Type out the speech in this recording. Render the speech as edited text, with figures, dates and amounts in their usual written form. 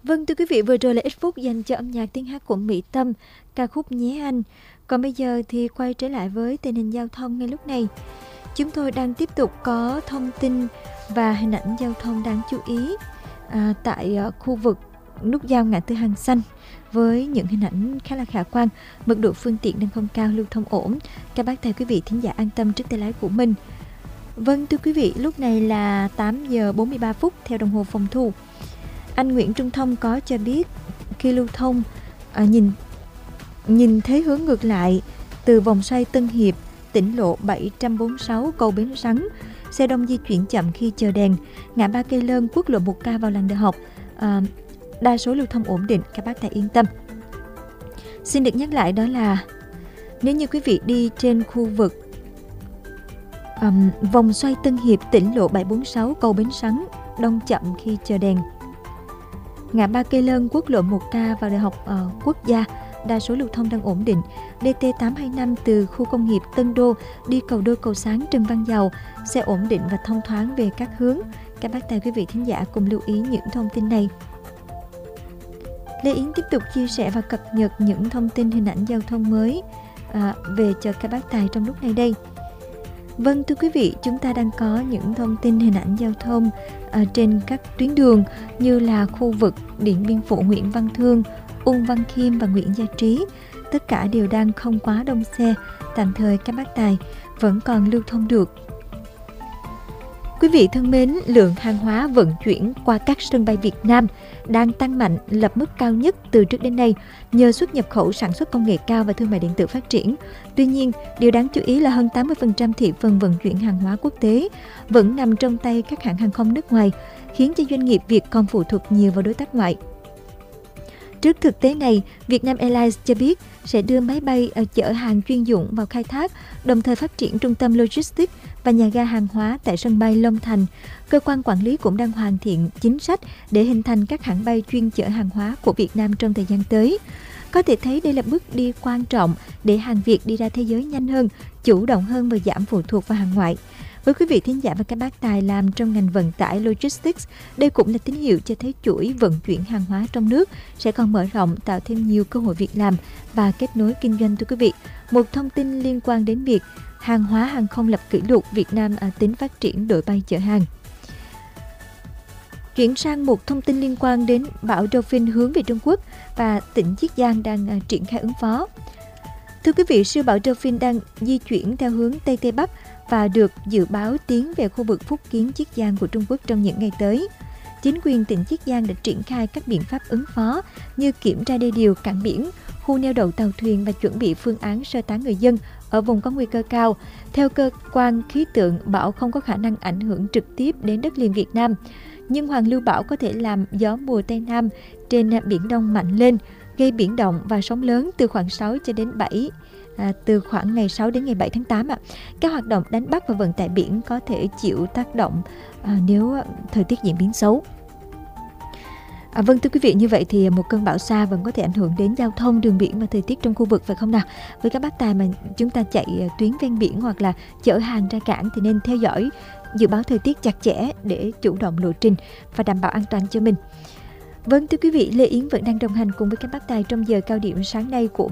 Vâng, thưa quý vị, vừa rồi là ít phút dành cho âm nhạc tiếng hát của Mỹ Tâm, ca khúc Nhé Anh. Còn bây giờ thì quay trở lại với tình hình giao thông ngay lúc này. Chúng tôi đang tiếp tục có thông tin và hình ảnh giao thông đáng chú ý tại khu vực nút giao ngã tư Hàng Xanh, với những hình ảnh khá là khả quan. Mật độ phương tiện đang không cao, lưu thông ổn. Các bác thầy quý vị thính giả an tâm trước tay lái của mình. Vâng, thưa quý vị, lúc này là 8 giờ 43 phút theo đồng hồ phòng thu. Anh Nguyễn Trung Thông có cho biết khi lưu thông nhìn thấy hướng ngược lại từ vòng xoay Tân Hiệp, tỉnh lộ 746 cầu Bến Sắn, xe đông di chuyển chậm khi chờ đèn. Ngã ba Cây Lơn, quốc lộ 1K vào làn đại học, đa số lưu thông ổn định, các bác ta yên tâm. Xin được nhắc lại đó là nếu như quý vị đi trên khu vực vòng xoay Tân Hiệp, tỉnh lộ 746 cầu Bến Sắn, đông chậm khi chờ đèn. Ngã ba Cây Lơn, quốc lộ 1K vào đại học quốc gia, đa số lưu thông đang ổn định. DT825 từ khu công nghiệp Tân Đô đi cầu Đôi Cầu Sáng Trần Văn Dầu, xe ổn định và thông thoáng về các hướng. Các bác tài quý vị thính giả cùng lưu ý những thông tin này. Lê Yến tiếp tục chia sẻ và cập nhật những thông tin hình ảnh giao thông mới về cho các bác tài trong lúc này đây. Vâng, thưa quý vị, chúng ta đang có những thông tin hình ảnh giao thông trên các tuyến đường như là khu vực Điện Biên Phủ, Nguyễn Văn Thương, Ung Văn Khiêm và Nguyễn Gia Trí. Tất cả đều đang không quá đông xe, tạm thời các bác tài vẫn còn lưu thông được. Quý vị thân mến, lượng hàng hóa vận chuyển qua các sân bay Việt Nam đang tăng mạnh, lập mức cao nhất từ trước đến nay nhờ xuất nhập khẩu, sản xuất công nghệ cao và thương mại điện tử phát triển. Tuy nhiên, điều đáng chú ý là hơn 80% thị phần vận chuyển hàng hóa quốc tế vẫn nằm trong tay các hãng hàng không nước ngoài, khiến cho doanh nghiệp Việt còn phụ thuộc nhiều vào đối tác ngoại. Trước thực tế này, Vietnam Airlines cho biết sẽ đưa máy bay chở hàng chuyên dụng vào khai thác, đồng thời phát triển trung tâm logistics và nhà ga hàng hóa tại sân bay Long Thành. Cơ quan quản lý cũng đang hoàn thiện chính sách để hình thành các hãng bay chuyên chở hàng hóa của Việt Nam trong thời gian tới. Có thể thấy đây là bước đi quan trọng để hàng Việt đi ra thế giới nhanh hơn, chủ động hơn và giảm phụ thuộc vào hàng ngoại. Với quý vị thính giả và các bác tài làm trong ngành vận tải logistics, đây cũng là tín hiệu cho thấy chuỗi vận chuyển hàng hóa trong nước sẽ còn mở rộng, tạo thêm nhiều cơ hội việc làm và kết nối kinh doanh. Thưa quý vị, một thông tin liên quan đến việc hàng hóa hàng không lập kỷ lục, Việt Nam tính phát triển đội bay chở hàng. Chuyển sang một thông tin liên quan đến bão Dolphin hướng về Trung Quốc và tỉnh Chiết Giang đang triển khai ứng phó. Thưa quý vị, siêu bão Dolphin đang di chuyển theo hướng Tây Tây Bắc và được dự báo tiến về khu vực Phúc Kiến, Chiết Giang của Trung Quốc trong những ngày tới. Chính quyền tỉnh Chiết Giang đã triển khai các biện pháp ứng phó như kiểm tra đê điều, cảng biển, khu neo đậu tàu thuyền và chuẩn bị phương án sơ tán người dân ở vùng có nguy cơ cao. Theo cơ quan khí tượng, bão không có khả năng ảnh hưởng trực tiếp đến đất liền Việt Nam, nhưng hoàn lưu bão có thể làm gió mùa Tây Nam trên Biển Đông mạnh lên, gây biển động và sóng lớn từ khoảng 6 cho đến 7. Từ khoảng ngày 6 đến ngày 7 tháng 8, các hoạt động đánh bắt và vận tải biển có thể chịu tác động nếu thời tiết diễn biến xấu. Vâng, thưa quý vị, như vậy thì một cơn bão xa vẫn có thể ảnh hưởng đến giao thông, đường biển và thời tiết trong khu vực, phải không nào? Với các bác tài mà chúng ta chạy tuyến ven biển hoặc là chở hàng ra cảng thì nên theo dõi dự báo thời tiết chặt chẽ để chủ động lộ trình và đảm bảo an toàn cho mình. Vâng, thưa quý vị, Lê Yến vẫn đang đồng hành cùng với các bác tài trong giờ cao điểm sáng nay của